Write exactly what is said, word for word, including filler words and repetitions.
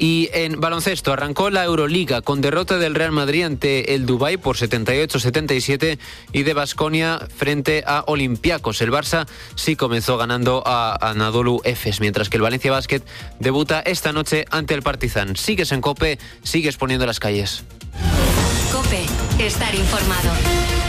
Y en baloncesto arrancó la Euroliga con derrota del Real Madrid ante el Dubái por setenta y ocho a setenta y siete y de Baskonia frente a Olympiacos. El Barça sí comenzó ganando a Anadolu Efes, mientras que el Valencia Basket debuta esta noche ante el Partizan. Sigues en COPE, sigues poniendo las calles. COPE, estar informado.